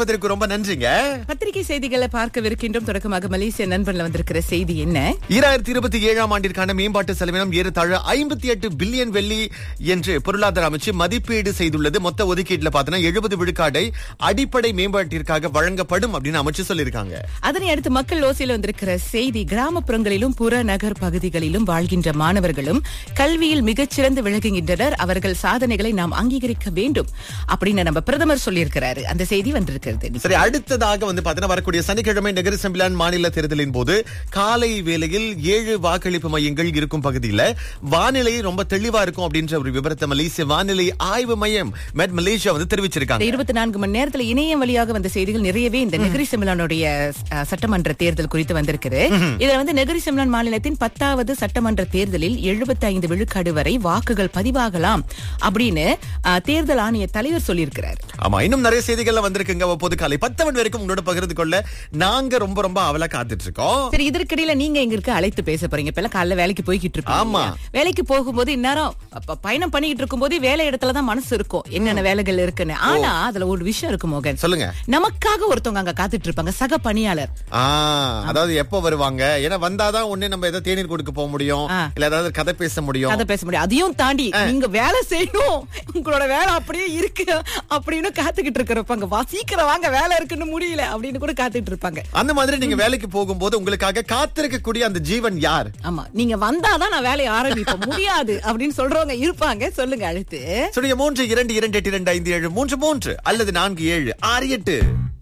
அழைப்பதற்கு ரொம்ப நன்றிங்க. பத்திரிகை செய்திகளை பார்க்கவிருக்கின்றோம். தொடக்கமாக மலேசிய நண்பன்ல வந்திருக்கிற செய்தி என்ன? 2027ஆம் ஆண்டிற்கான மேம்பாட்டு செலவினம் ஏறத்தாழ 58 பில்லியன் வெள்ளி என்று பொருளாதார அமைச்சு மதிப்பீடு செய்துள்ளது. மொத்த ஒதுக்கீட்டுல பார்த்தோன்னா 70 விழுக்காடை அடிப்படை மேம்பாட்டிற்காக வழங்கப்படும் அப்படின்னு அமைச்சு சொல்லியிருக்காங்க. அதனை அடுத்து மக்கள் ஓசையில் வந்திருக்கிற செய்தி, கிராமப்புறங்களிலும் புறநகர் பகுதிகளிலும் வாழ்கின்ற மாணவர்களும் கல்வியில் மிகச்சிறந்து விளங்குகின்றனர். அவர்கள் சாதனைகளை நாம் அங்கீகரிக்க வேண்டும் அப்படின்னு நம்ம பிரதமர் சொல்லியிருக்கிறாரு. அந்த செய்தி வந்திருக்கிறது. சரி, அடுத்ததாக பார்த்தீங்கன்னா வரக்கூடிய சனிக்கிழமை நகர செம்பிலான் மாநில தேர்தலின் போது காலை வேளையில் 7 வாக்களிப்பு மையங்கள் இருக்கும் பகுதியில வானிலை ரொம்ப தெளிவா இருக்கும் அப்படின்ற ஒரு விபரத்தை மலேசிய வானிலை ஆய்வு மையம் மெட் மலேசியா தெரிவிச்சிருக்காங்க. 24 மணி நேரத்துல இணையம் வழியாக வந்த செய்திகள் நிறையவே இந்த நெகிரி செம்பிலானுடைய சட்டமன்ற தேர்தல் குறித்து வந்திருக்குது. இதுல நெகிரி செம்பிலான் மாநிலத்தின் 10வது சட்டமன்ற தேர்தலில் 75 விழுக்காடு வரை வாக்குகள் பதிவாகலாம் அப்படின்னு தேர்தல் ஆணைய தலைவர் சொல்லியிருக்கிறார். ஆமா, இன்னும் நிறைய செய்திகள் வந்திருக்குங்க. பொது காலை 10 மணி வரைக்கும் உங்களோட பகிர்ந்து கொள்ள நாங்க ரொம்ப ரொம்ப அவலா காத்துட்டு இருக்கோம். சரி, இதற்கிடையில நீங்க எங்க இருக்க அழைத்து பேச போறீங்க. இப்ப காலைல வேலைக்கு போய்கிட்டு இருக்கோம். ஆமா, வேலைக்கு போகும்போது இந்நேரம் பயணம் பண்ணிட்டு இருக்கும் போது வேலை இடத்துலதான் மனசு இருக்கும், என்னென்ன வேலைகள் இருக்குன்னு. ஆனா அதுல ஒரு விஷயம் இருக்கு மோகன். சொல்லுங்க. நமக்காக ஒருத்தவங்க அங்க காத்துட்டு இருப்பாங்க, சக பணியாளர். அதாவது எப்ப வருவாங்க, ஏன்னா வந்தாதான் ஒண்ணு நம்ம ஏதாவது தேநீர் கொடுக்க போக முடியும், இல்ல ஏதாவது கதை பேச முடியும். அதையும் தாண்டி நீங்க வேலை செய்யணும், உங்களோட வேலை அப்படியே இருக்கு அப்படின்னு காத்துக்கிட்டு இருக்கிறப்பாங்க. சீக்கிரம் வாங்க, வேலை இருக்குன்னு முடியல அப்படின்னு கூட காத்துட்டு இருப்பாங்க. அந்த மாதிரி நீங்க வேலைக்கு போகும்போது உங்களுக்காக காத்திருக்கக்கூடிய அந்த ஜீவன் யார்? ஆமா, நீங்க வந்தாதான் நான் வேலையை ஆரம்பிக்க முடியாது அப்படின்னு சொல்றவங்க இருப்பாங்க. சொல்லுங்க, அழைத்து 3 2 2 8 2 5 7 3 3 அல்லது 4 7 6 8.